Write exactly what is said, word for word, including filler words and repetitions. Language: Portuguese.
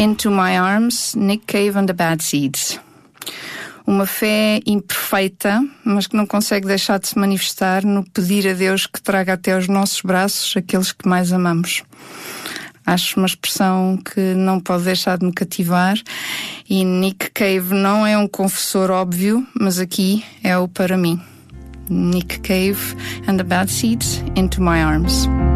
Into My Arms, Nick Cave and the Bad Seeds. Uma fé imperfeita, mas que não consegue deixar de se manifestar no pedir a Deus que traga até aos nossos braços aqueles que mais amamos. Acho uma expressão que não pode deixar de me cativar, e Nick Cave não é um confessor óbvio, mas aqui é o para mim. Nick Cave and the Bad Seeds, Into My Arms.